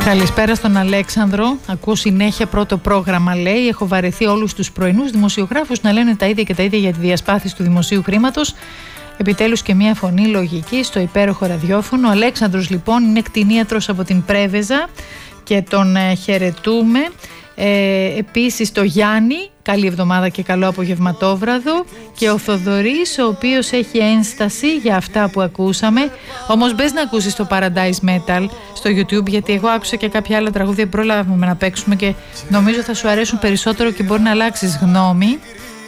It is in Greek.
Καλησπέρα στον Αλέξανδρο. Ακούω συνέχεια πρώτο πρόγραμμα, λέει. Έχω βαρεθεί όλους τους πρωινούς δημοσιογράφους να λένε τα ίδια και τα ίδια για τη διασπάθηση του δημοσίου χρήματος. Επιτέλους και μια φωνή λογική στο υπέροχο ραδιόφωνο. Ο Αλέξανδρος λοιπόν είναι κτηνίατρος από την Πρέβεζα και τον χαιρετούμε. Επίσης το Γιάννη, καλή εβδομάδα και καλό απογευματόβραδο, και ο Θοδωρής, ο οποίος έχει ένσταση για αυτά που ακούσαμε. Όμως μπες να ακούσεις το Paradise Metal στο YouTube, γιατί εγώ άκουσα και κάποια άλλα τραγούδια που πρόλαβαμε να παίξουμε και νομίζω θα σου αρέσουν περισσότερο και μπορεί να αλλάξεις γνώμη.